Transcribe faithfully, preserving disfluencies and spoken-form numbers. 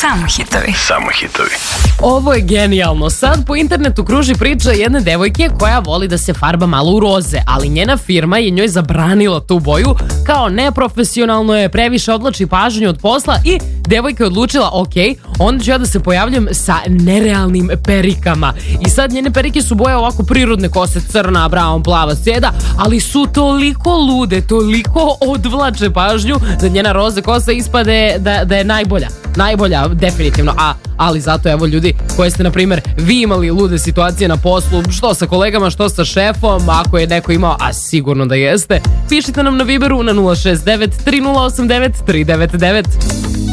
Samo hitovi. Samo hitovi. Ovo je genijalno. Sad po internetu kruži priča jedne devojke koja voli da se farba malo u roze, ali njena firma je njoj zabranila tu boju, kao neprofesionalno je, previše odvlači pažnju od posla i devojka je odlučila, ok, onda ću ja da se pojavljam sa nerealnim perikama. I sad njene perike su boje ovako prirodne kose, crna, brown, plava, sjeda, ali su toliko lude, toliko odvlače pažnju da njena roze kosa ispade da, da je najbolja. Najbolja, definitivno. A, ali zato, evo ljudi, koje ste, na primjer, vi imali lude situacije na poslu, što sa kolegama, što sa šefom, ako je neko imao, a sigurno da jeste, pišite nam na Viberu na nula šest devet tri nula osam devet tri devet devet.